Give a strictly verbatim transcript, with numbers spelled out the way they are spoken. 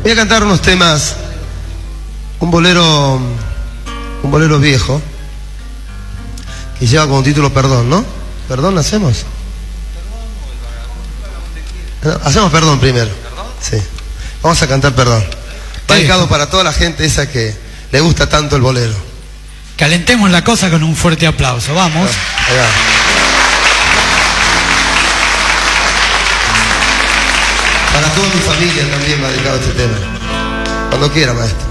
Voy a cantar unos temas, un bolero, un bolero viejo, que lleva como título Perdón, ¿no? ¿Perdón hacemos? Hacemos Perdón primero. Sí. Vamos a cantar Perdón. Va dedicado para toda la gente esa que le gusta tanto el bolero. Calentemos la cosa con un fuerte aplauso. Vamos. Ahí va. Para toda mi familia también va dedicado este tema. Cuando quiera, maestro.